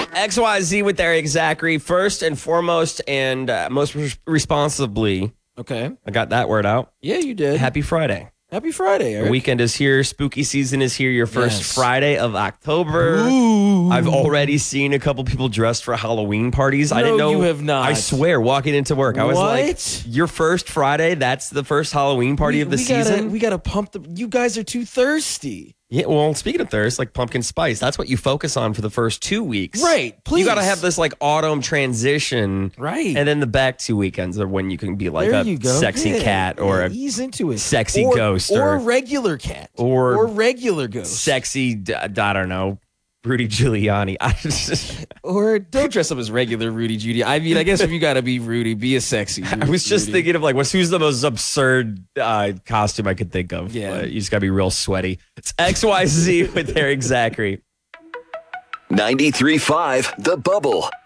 XYZ with Eric Zachary. First and foremost and most responsibly. Okay. I got that word out. Yeah, you did. Happy Friday. Happy Friday, Eric. The weekend is here. Spooky season is here. Your first Yes. Friday of October. Ooh. I've already seen a couple people dressed for Halloween parties. I No, didn't know. you have not. I swear, walking into work, I was like, What? your first Friday, that's the first Halloween party of the season? We gotta pump the. You guys are too thirsty. Yeah, well, speaking of thirst, like pumpkin spice, that's what you focus on for the first 2 weeks. Right, please. You got to have this like autumn transition. Right. And then the back 2 weekends are when you can be like There a you go. sexy Yeah, cat or yeah, a ease into it. sexy ghost or or regular cat or regular ghost sexy, I don't know, Rudy Giuliani. or don't dress up as regular Rudy Judy. I mean, I guess if you got to be Rudy, be a sexy. I was just Rudy. thinking of like, who's the most absurd costume I could think of? Yeah. You just got to be real sweaty. It's XYZ with Eric Zachary. 93.5 The Bubble.